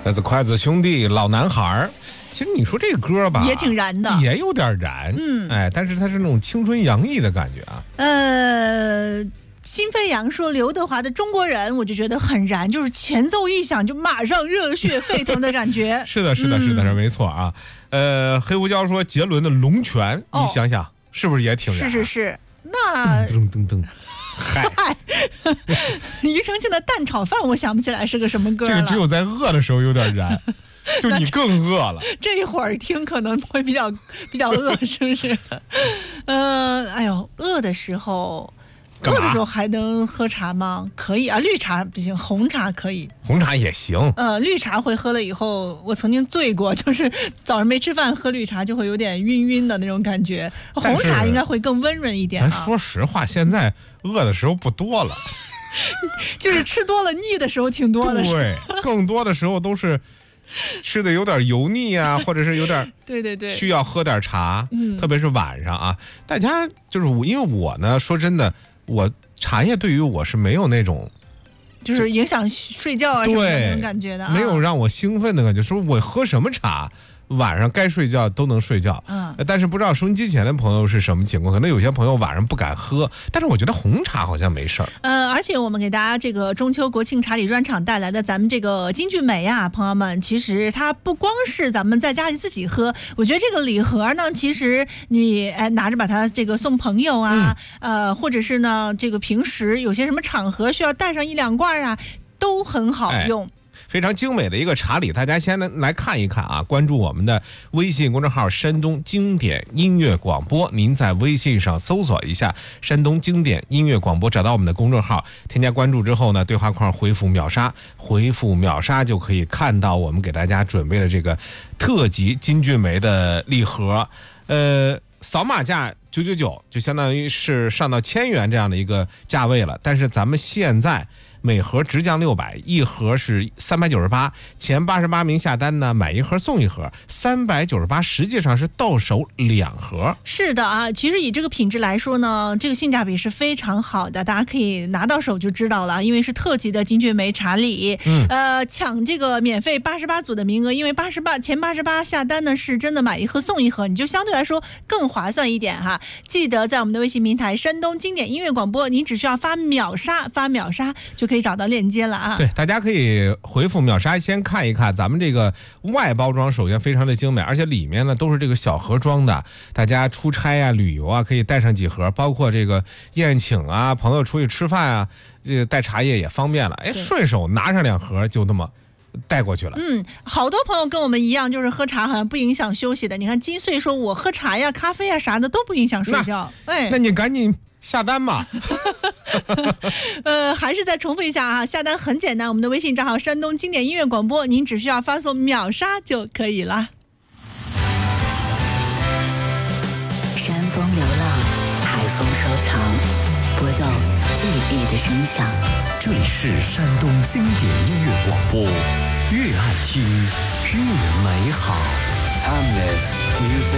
来自筷子兄弟老男孩。其实你说这个歌吧， 也挺燃的， 也有点燃，但是它是那种青春洋溢的感觉啊。 新飞扬说刘德华的《中国人》，我就觉得很燃，就是前奏一响就马上热血沸腾的感觉。 是的，没错啊。黑胡椒说杰伦的《龙泉》，你想想是不是也挺燃？ 是。那噔，嗨， 庾澄庆的蛋炒饭，我想不起来是个什么歌了。 这个只有在饿的时候有点燃。就你更饿了， 这一会儿听可能会比较饿，是不是？哎呦，饿的时候还能喝茶吗？可以啊，绿茶不行，红茶可以。 红茶也行。 绿茶会喝了以后，我曾经醉过，就是早上没吃饭喝绿茶就会有点晕晕的那种感觉。红茶应该会更温润一点。 咱说实话，现在饿的时候不多了， 就是吃多了腻的时候挺多的。 对，更多的时候都是。吃的有点油腻啊，或者是有点对， 需要喝点茶，特别是晚上啊，大家就是因为我呢，说真的，我茶叶对于我是没有那种， 就是影响睡觉啊什么的那种感觉的， 没有让我兴奋的感觉，说我喝什么茶。晚上该睡觉都能睡觉，但是不知道收音机前的朋友是什么情况，可能有些朋友晚上不敢喝，但是我觉得红茶好像没事儿。 而且我们给大家这个中秋国庆茶礼专场带来的咱们这个金骏眉啊，朋友们，其实它不光是咱们在家里自己喝，我觉得这个礼盒呢，其实你拿着把它这个送朋友啊，或者是呢这个平时有些什么场合需要带上1-2罐啊，都很好用。 非常精美的一个茶礼，大家先来看一看啊！关注我们的微信公众号山东经典音乐广播，您在微信上搜索一下山东经典音乐广播，找到我们的公众号，添加关注之后呢，对话框回复秒杀，回复秒杀就可以看到我们给大家准备的这个特级金骏眉的礼盒。扫码价999，就相当于是上到1000元这样的一个价位了，但是咱们现在每盒直降600，一盒是398，前88名下单呢，买一盒送一盒，398实际上是到手2盒。是的啊，其实以这个品质来说呢，这个性价比是非常好的，大家可以拿到手就知道了，因为是特级的金骏眉茶礼。抢这个免费88组的名额，因为前88下单呢是真的买一盒送一盒，你就相对来说更划算一点哈。记得在我们的微信平台山东经典音乐广播，你只需要发秒杀就可以找到链接了啊！ 对，大家可以回复秒杀，先看一看咱们这个外包装，首先非常的精美，而且里面呢都是这个小盒装的，大家出差啊、旅游啊可以带上几盒，包括这个宴请啊、朋友出去吃饭啊，这个带茶叶也方便了，顺手拿上2盒就那么带过去了。 好多朋友跟我们一样，就是喝茶好像不影响休息的。你看金穗说，我喝茶呀、咖啡呀啥的都不影响睡觉。 那你赶紧下单吧。 还是再重复一下啊，下单很简单，我们的微信账号山东经典音乐广播，您只需要发送秒杀就可以了。 山风流浪，海风收藏，拨动记忆的声响。 这里是山东经典音乐广播，越爱听越美好。Timeless music。